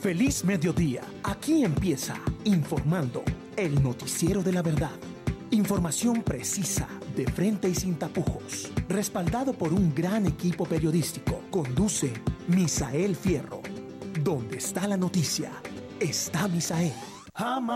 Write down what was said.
Feliz mediodía. Aquí empieza Informando, el noticiero de la verdad. Información precisa, de frente y sin tapujos. Respaldado por un gran equipo periodístico. Conduce Misael Fierro. Donde está la noticia, está Misael.